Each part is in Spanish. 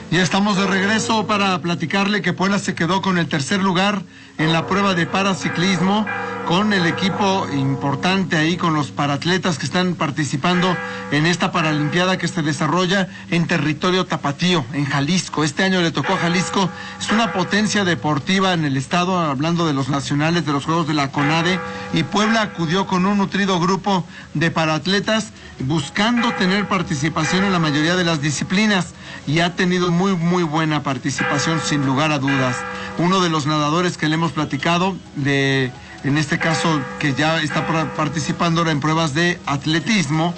Ya estamos de regreso para platicarle que Puebla se quedó con el tercer lugar en la prueba de paraciclismo, con el equipo importante ahí, con los paratletas que están participando en esta paralimpiada que se desarrolla en territorio tapatío, en Jalisco. Este año le tocó a Jalisco, es una potencia deportiva en el estado, hablando de los nacionales, de los Juegos de la CONADE, y Puebla acudió con un nutrido grupo de paratletas buscando tener participación en la mayoría de las disciplinas, y ha tenido muy buena participación sin lugar a dudas. Uno de los nadadores que le hemos platicado, en este caso que ya está participando ahora en pruebas de atletismo,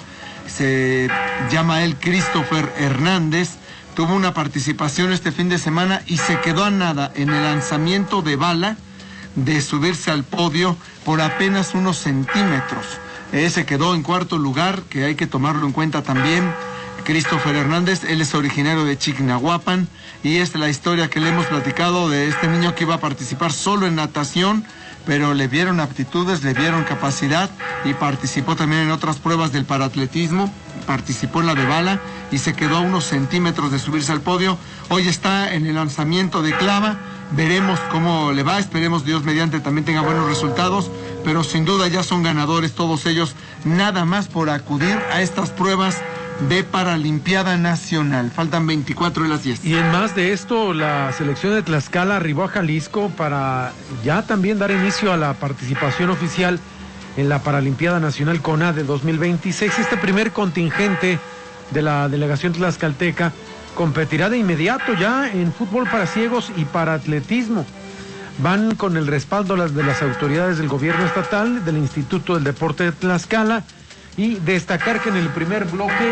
se llama él Christopher Hernández, tuvo una participación este fin de semana y se quedó a nada en el lanzamiento de bala de subirse al podio por apenas unos centímetros. Se quedó en cuarto lugar, que hay que tomarlo en cuenta también. Christopher Hernández, él es originario de Chignahuapan, y es la historia que le hemos platicado de este niño que iba a participar solo en natación, pero le vieron aptitudes, le vieron capacidad y participó también en otras pruebas del paratletismo, participó en la de bala y se quedó a unos centímetros de subirse al podio. Hoy está en el lanzamiento de clava, veremos cómo le va, esperemos Dios mediante también tenga buenos resultados, pero sin duda ya son ganadores todos ellos, nada más por acudir a estas pruebas de Paralimpiada Nacional. Faltan 24 de las 10. Y en más de esto, la selección de Tlaxcala arribó a Jalisco para ya también dar inicio a la participación oficial en la Paralimpiada Nacional CONADE 2026. Este primer contingente de la delegación tlaxcalteca competirá de inmediato ya en fútbol para ciegos y para atletismo. Van con el respaldo de las autoridades del gobierno estatal, del Instituto del Deporte de Tlaxcala. Y destacar que en el primer bloque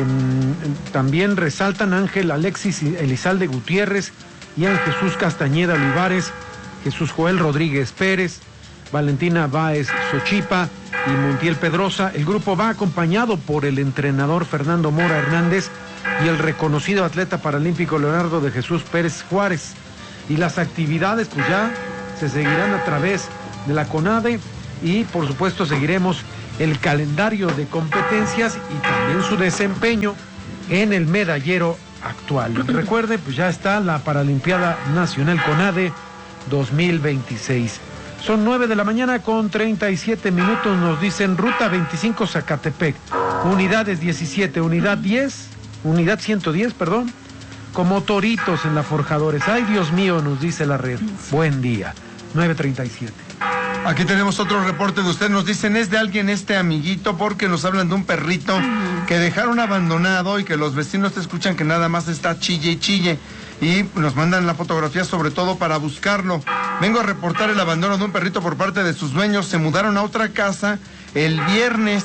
también resaltan Ángel Alexis Elizalde Gutiérrez, Ian Jesús Castañeda Olivares, Jesús Joel Rodríguez Pérez, Valentina Báez Xochipa y Montiel Pedrosa. El grupo va acompañado por el entrenador Fernando Mora Hernández y el reconocido atleta paralímpico Leonardo de Jesús Pérez Juárez. Y las actividades pues ya se seguirán a través de la CONADE y por supuesto seguiremos el calendario de competencias y también su desempeño en el medallero actual. Recuerde, pues ya está la Paralimpiada Nacional CONADE 2026. Son 9 de la mañana con 37 minutos, nos dicen Ruta 25 Zacatepec, unidades 17, unidad 110, como toritos en la Forjadores. Ay, Dios mío, nos dice la red. Buen día, 9:37. Aquí tenemos otro reporte de usted, nos dicen es de alguien este amiguito, porque nos hablan de un perrito que dejaron abandonado y que los vecinos te escuchan que nada más está chille y chille, y nos mandan la fotografía sobre todo para buscarlo. Vengo a reportar el abandono de un perrito por parte de sus dueños. Se mudaron a otra casa el viernes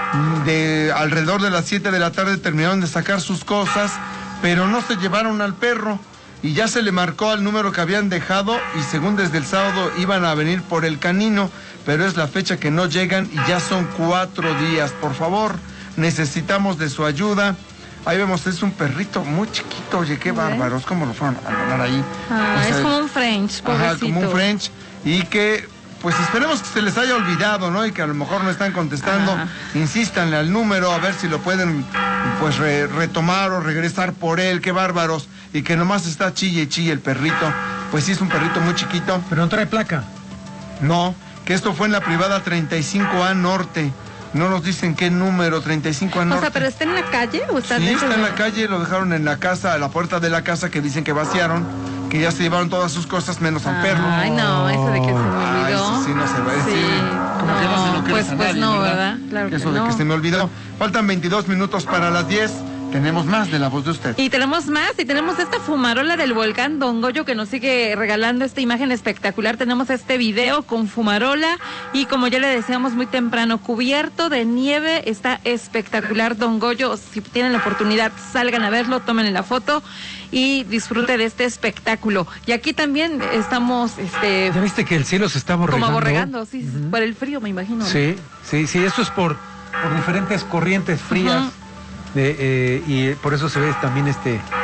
alrededor de las 7 de la tarde, terminaron de sacar sus cosas, pero no se llevaron al perro. Y ya se le marcó al número que habían dejado y según desde el sábado iban a venir por el canino, pero es la fecha que no llegan y ya son 4 días. Por favor, necesitamos de su ayuda. Ahí vemos, es un perrito muy chiquito, oye, qué bárbaros, cómo lo fueron a abandonar ahí. Es como un French, pobrecito. Ajá, como un French, y que pues esperemos que se les haya olvidado, ¿no? Y que a lo mejor no están contestando. Insístanle al número a ver si lo pueden pues retomar o regresar por él, qué bárbaros. Y que nomás está chille y chille el perrito. Pues sí, es un perrito muy chiquito. ¿Pero no trae placa? No, que esto fue en la privada 35A Norte. No nos dicen qué número, 35A Norte. O sea, ¿pero está en la calle o está Sí, está en la calle, lo dejaron en la casa, a la puerta de la casa, que dicen que vaciaron, que ya se llevaron todas sus cosas menos al perro. Ay, no, eso de que se me olvidó. Eso sí no se va a decir. Sí, como que no se lo crees pues, a pues nadie, no, ¿verdad? Claro que eso de no. que se me olvidó. Faltan 22 minutos para las 10. Tenemos más de la voz de usted. Y tenemos más, y tenemos esta fumarola del volcán Don Goyo que nos sigue regalando esta imagen espectacular. Tenemos este video con fumarola y como ya le decíamos muy temprano, cubierto de nieve, está espectacular Don Goyo. Si tienen la oportunidad, salgan a verlo, tomen la foto y disfrute de este espectáculo. Y aquí también estamos, ¿Ya viste que el cielo se está aborregando? Como aborregando, sí, por el frío me imagino. Sí, esto es por diferentes corrientes frías. Y por eso se ve también este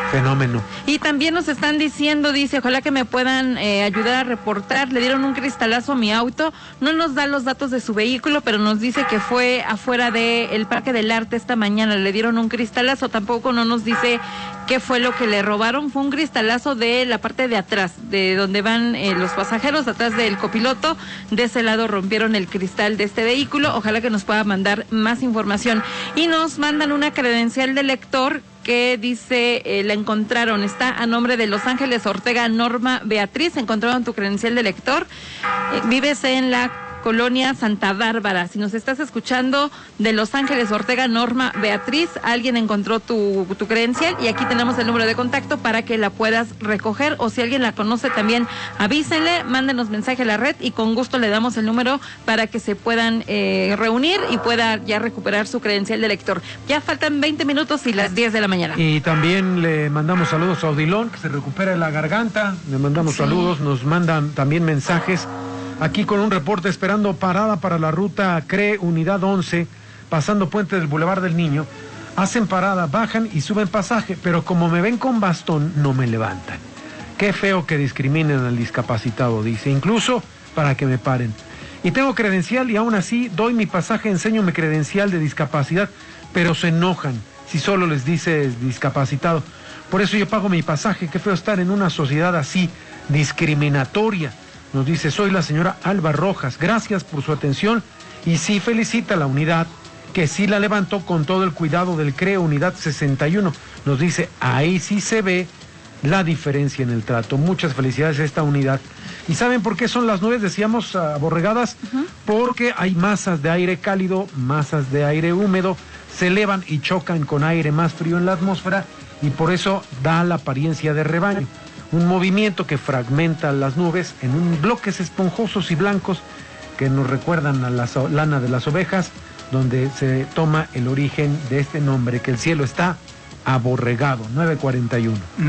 Fenómeno. Y también nos están diciendo, dice, ojalá que me puedan ayudar a reportar, le dieron un cristalazo a mi auto, no nos da los datos de su vehículo, pero nos dice que fue afuera del Parque del Arte esta mañana, le dieron un cristalazo, tampoco no nos dice qué fue lo que le robaron, fue un cristalazo de la parte de atrás, de donde van los pasajeros, atrás del copiloto, de ese lado rompieron el cristal de este vehículo, ojalá que nos pueda mandar más información. Y nos mandan una credencial de lector que dice, la encontraron, está a nombre de Los Ángeles Ortega Norma Beatriz, encontraron tu credencial de lector, vives en la colonia Santa Bárbara. Si nos estás escuchando de Los Ángeles Ortega Norma Beatriz, alguien encontró tu credencial y aquí tenemos el número de contacto para que la puedas recoger, o si alguien la conoce también avísenle, mándenos mensaje a la red y con gusto le damos el número para que se puedan reunir y pueda ya recuperar su credencial de lector. Ya faltan 20 minutos y las 10 de la mañana. Y también le mandamos saludos a Odilón, que se recupera la garganta, le mandamos saludos, nos mandan también mensajes. Aquí con un reporte esperando parada para la ruta CRE Unidad 11, pasando Puente del Boulevard del Niño. Hacen parada, bajan y suben pasaje, pero como me ven con bastón, no me levantan. Qué feo que discriminen al discapacitado, dice, incluso para que me paren. Y tengo credencial y aún así doy mi pasaje, enseño mi credencial de discapacidad, pero se enojan si solo les dice discapacitado. Por eso yo pago mi pasaje, qué feo estar en una sociedad así, discriminatoria. Nos dice, soy la señora Alba Rojas, gracias por su atención y sí felicita a la unidad, que sí la levantó con todo el cuidado del CRE Unidad 61. Nos dice, ahí sí se ve la diferencia en el trato. Muchas felicidades a esta unidad. ¿Y saben por qué son las nubes, decíamos, aborregadas? Porque hay masas de aire cálido, masas de aire húmedo, se elevan y chocan con aire más frío en la atmósfera y por eso da la apariencia de rebaño. Un movimiento que fragmenta las nubes en bloques esponjosos y blancos que nos recuerdan a la lana de las ovejas, donde se toma el origen de este nombre, que el cielo está aborregado. 9:41.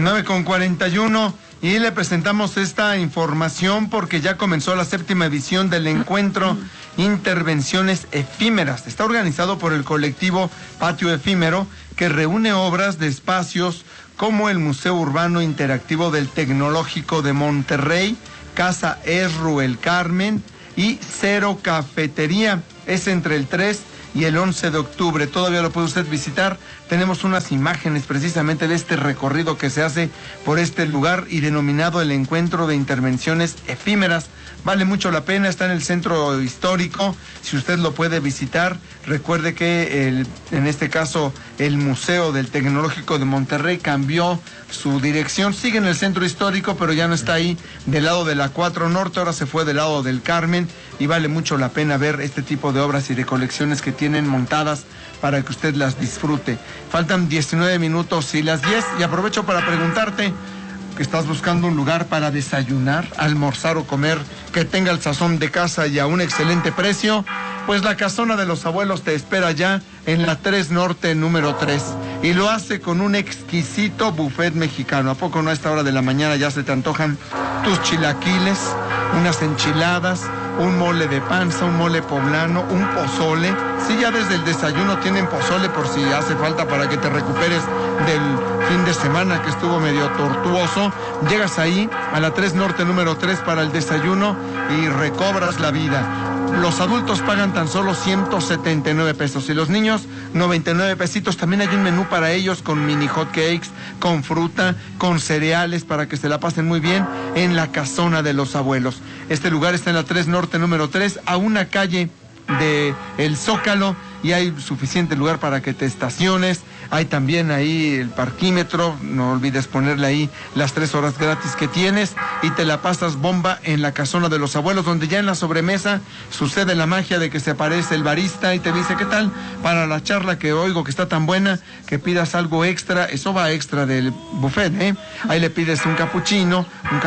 9:41 y le presentamos esta información porque ya comenzó la 7ª edición del encuentro Intervenciones Efímeras. Está organizado por el colectivo Patio Efímero, que reúne obras de espacios como el Museo Urbano Interactivo del Tecnológico de Monterrey, Casa Esru El Carmen y Cero Cafetería. Es entre el 3 y el 11 de octubre. Todavía lo puede usted visitar. Tenemos unas imágenes precisamente de este recorrido que se hace por este lugar y denominado el Encuentro de Intervenciones Efímeras. Vale mucho la pena, está en el centro histórico, si usted lo puede visitar. Recuerde que en este caso el Museo del Tecnológico de Monterrey cambió su dirección, sigue en el centro histórico, pero ya no está ahí del lado de la 4 Norte, ahora se fue del lado del Carmen y vale mucho la pena ver este tipo de obras y de colecciones que tienen montadas para que usted las disfrute. Faltan 19 minutos y las 10 y aprovecho para preguntarte que estás buscando un lugar para desayunar, almorzar o comer que tenga el sazón de casa y a un excelente precio, pues la Casona de los Abuelos te espera ya en la 3 Norte número 3 y lo hace con un exquisito buffet mexicano. ¿A poco no a esta hora de la mañana ya se te antojan tus chilaquiles, unas enchiladas, un mole de panza, un mole poblano, un pozole? Sí, ya desde el desayuno tienen pozole por si hace falta para que te recuperes del fin de semana que estuvo medio tortuoso. Llegas ahí a la 3 Norte número 3 para el desayuno y recobras la vida. Los adultos pagan tan solo 179 pesos y los niños 99 pesitos. También hay un menú para ellos con mini hot cakes, con fruta, con cereales para que se la pasen muy bien en la Casona de los Abuelos. Este lugar está en la 3 Norte número 3, a una calle de El Zócalo, y hay suficiente lugar para que te estaciones. Hay también ahí el parquímetro, no olvides ponerle ahí las 3 horas gratis que tienes y te la pasas bomba en la Casona de los Abuelos, donde ya en la sobremesa sucede la magia de que se aparece el barista y te dice, ¿qué tal? Para la charla que oigo que está tan buena, que pidas algo extra, eso va extra del buffet, ¿eh? Ahí le pides un capuchino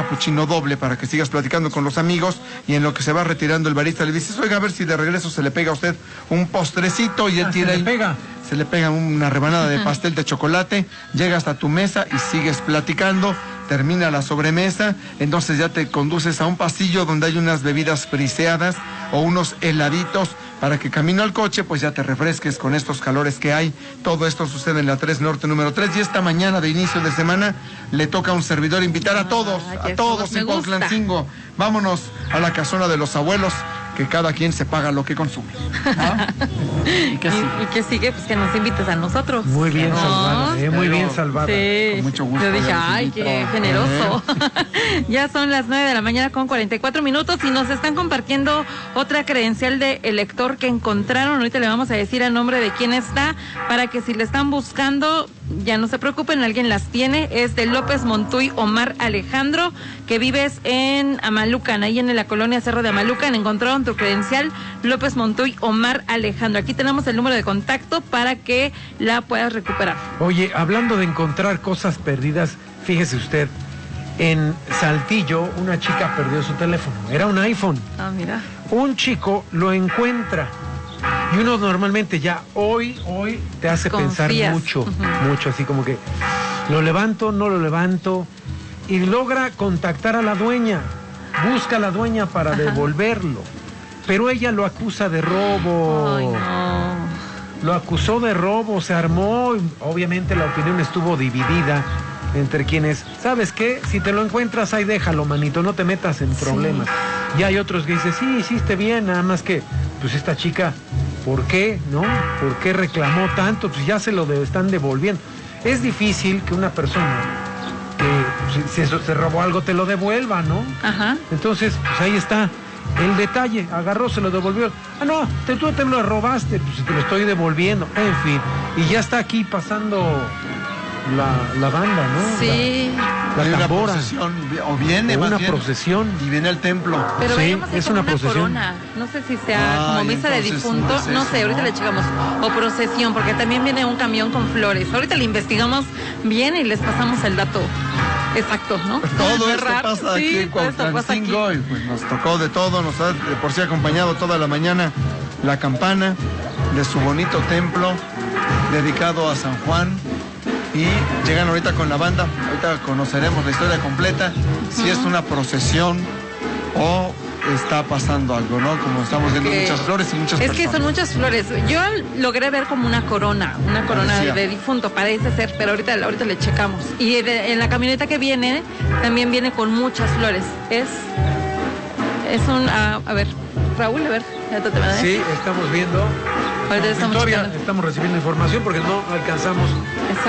doble para que sigas platicando con los amigos, y en lo que se va retirando el barista le dices, oiga, a ver si de regreso se le pega a usted un postrecito, y él tira ahí. Se le pega una rebanada de pastel de chocolate, llega hasta tu mesa y sigues platicando, termina la sobremesa, entonces ya te conduces a un pasillo donde hay unas bebidas friseadas o unos heladitos para que camino al coche pues ya te refresques con estos calores que hay. Todo esto sucede en la 3 Norte número 3 y esta mañana de inicio de semana le toca a un servidor invitar a todos en Cuautlancingo. Vámonos a la casona de los abuelos, que cada quien se paga lo que consume. ¿Ah? ¿Y qué sigue? Pues que nos invites a nosotros. Muy bien salvada, muy bien salvada. Sí. Con mucho gusto. Yo dije, ay, qué generoso. Ya son las 9 de la mañana con 44 minutos y nos están compartiendo otra credencial de elector que encontraron. Ahorita le vamos a decir a nombre de quién está, para que si le están buscando, ya no se preocupen, alguien las tiene. Es de López Montuy Omar Alejandro, que vives en Amalucan, ahí en la colonia Cerro de Amalucan. Encontraron tu credencial, López Montuy Omar Alejandro. Aquí tenemos el número de contacto para que la puedas recuperar. Oye, hablando de encontrar cosas perdidas, fíjese usted, en Saltillo una chica perdió su teléfono, era un iPhone. Ah, mira. Un chico lo encuentra y uno normalmente ya hoy te hace pensar mucho, así como que lo levanto, no lo levanto, y logra contactar a la dueña, busca a la dueña para devolverlo, pero ella lo acusa de robo. Ay, no. Lo acusó de robo, se armó, obviamente la opinión estuvo dividida entre quienes, ¿sabes qué? Si te lo encuentras, ahí déjalo, manito, no te metas en problemas. Sí. Y hay otros que dicen, sí, hiciste bien, nada más que, pues esta chica, ¿por qué? ¿No? ¿Por qué reclamó tanto? Pues ya se lo están devolviendo. Es difícil que una persona que si eso se robó algo te lo devuelva, ¿no? Ajá. Entonces, pues ahí está el detalle, agarró, se lo devolvió. Ah, no, tú te lo robaste, pues te lo estoy devolviendo. En fin, y ya está aquí pasando la banda, ¿no? Sí. La tambora. Una procesión, o viene una más bien, procesión. y viene al templo. Pero sí, veíamos es como una una procesión. corona. No sé si sea como misa de difunto. No es No eso, sé, ahorita ¿no? le checamos. O procesión, porque también viene un camión con flores. Ahorita le investigamos bien y les pasamos el dato exacto, ¿no? Todo esto Raro. pasa aquí Sí, en todo esto pasa aquí. Cuautlancingo y pues nos tocó de todo, nos ha de por sí acompañado toda la mañana la campana de su bonito templo dedicado a San Juan, y llegan ahorita con la banda. Ahorita conoceremos la historia completa, si es una procesión o está pasando algo, ¿no? Como estamos viendo muchas flores y muchas personas. Es que son muchas flores. Yo logré ver como una corona de difunto, parece ser, pero ahorita le checamos. Y en la camioneta que viene, también viene con muchas flores. Es un, a ver, Raúl, a ver, ya te van a decir. Sí, estamos viendo. Ahorita estamos Victoria, checando. estamos recibiendo información porque no alcanzamos